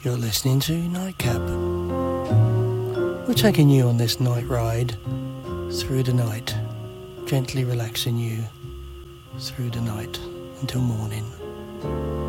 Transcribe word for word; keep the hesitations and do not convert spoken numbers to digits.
You're listening to Nightcap. We're taking you on this night ride through the night, gently relaxing you through the night until morning.